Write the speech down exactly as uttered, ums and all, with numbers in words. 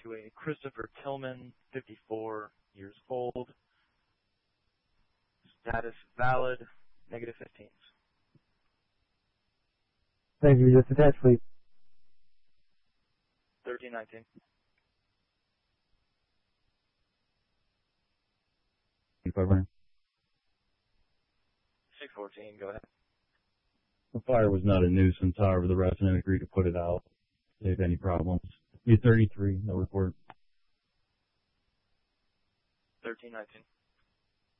to a Christopher Tillman, fifty-four years old. Status valid, negative fifteens. Thank you, just attached, please. thirteen nineteen. six fourteen, go ahead. The fire was not a nuisance, however, the resident agreed to put it out if any problems. E thirty-three, no report. thirteen nineteen.